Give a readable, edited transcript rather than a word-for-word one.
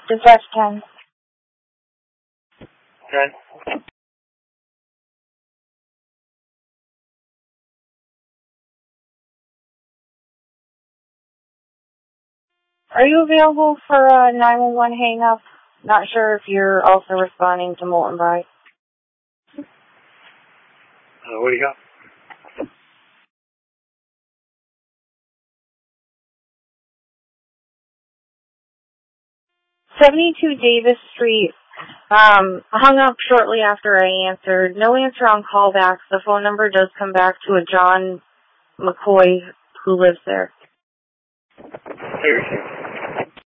Dispatch 10. 10. Are you available for a 911 hang-up? Not sure if you're also responding to Molten Bright. What do you got? '72 Davis Street. Hung up shortly after I answered. No answer on callbacks. The phone number does come back to a John McCoy who lives there. Seriously.